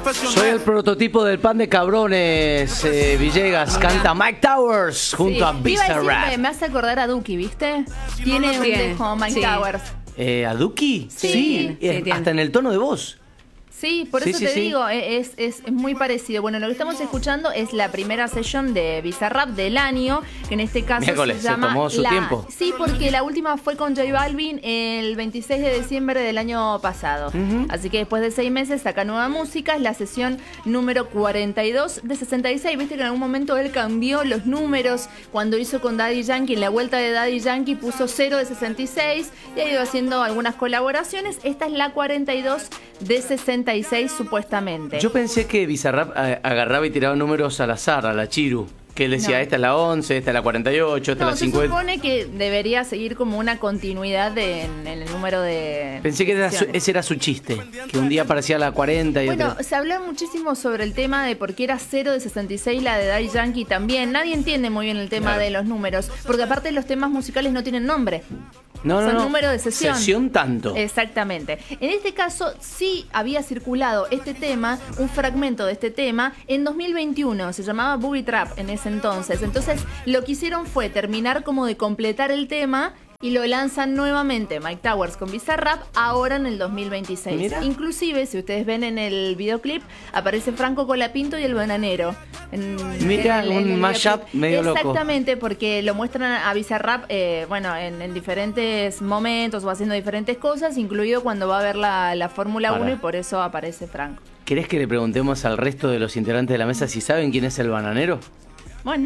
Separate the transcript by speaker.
Speaker 1: Soy el prototipo del pan de cabrones, Villegas. Canta Mike Towers junto a Bizarrap.
Speaker 2: Me hace acordar a Duki, ¿viste? Tiene un dejo Mike Towers.
Speaker 1: ¿A Duki?
Speaker 2: Sí.
Speaker 1: Hasta en el tono de voz.
Speaker 2: Sí, por eso te digo, es muy parecido. Bueno, lo que estamos escuchando es la primera sesión de Bizarrap del año, que en este caso se llama...
Speaker 1: Se tomó su tiempo.
Speaker 2: Sí, porque la última fue con J Balvin el 26 de diciembre del año pasado. Así que después de 6 meses saca nueva música, es la sesión número 42 de 66. Viste que en algún momento él cambió los números cuando hizo con Daddy Yankee, en la vuelta de Daddy Yankee puso 0 de 66 y ha ido haciendo algunas colaboraciones. Esta es la 42 de 66 supuestamente.
Speaker 1: Yo pensé que Bizarrap agarraba y tiraba números al azar, a la Chiru. Que él decía, esta es la 11, esta es la 48, esta es la 50.
Speaker 2: Se supone que debería seguir como una continuidad en el número de...
Speaker 1: Pensé que ese era su chiste, que un día aparecía la 40 y
Speaker 2: Bueno, se habló muchísimo sobre el tema de por qué era 0 de 66 la de Daddy Yankee también. Nadie entiende muy bien el tema de los números, porque aparte los temas musicales no tienen nombre. Son números de sesión.
Speaker 1: Sesión tanto.
Speaker 2: Exactamente. En este caso, sí había circulado este tema, un fragmento de este tema, en 2021. Se llamaba Boogie Trap en ese entonces. Entonces, lo que hicieron fue terminar como de completar el tema y lo lanzan nuevamente Mike Towers con Bizarrap ahora en el 2026.
Speaker 1: Mira.
Speaker 2: Inclusive, si ustedes ven en el videoclip, aparece Franco Colapinto y el Bananero.
Speaker 1: Mira, un mashup medio loco.
Speaker 2: Exactamente, porque lo muestran a Bizarrap en diferentes momentos o haciendo diferentes cosas, incluido cuando va a ver la Fórmula 1 y por eso aparece Franco.
Speaker 1: ¿Querés que le preguntemos al resto de los integrantes de la mesa si saben quién es el Bananero?